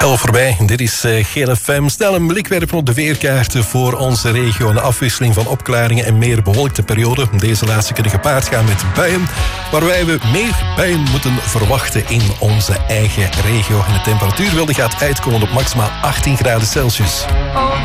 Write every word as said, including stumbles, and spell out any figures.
elf voorbij, dit is uh, Gele F M. Snel een blik werpen op de weerkaarten voor onze regio. Een afwisseling van opklaringen en meer bewolkte perioden. Deze laatste kunnen gepaard gaan met buien, waarbij we meer buien moeten verwachten in onze eigen regio. En de temperatuur wel, die gaat uitkomen op maximaal achttien graden Celsius.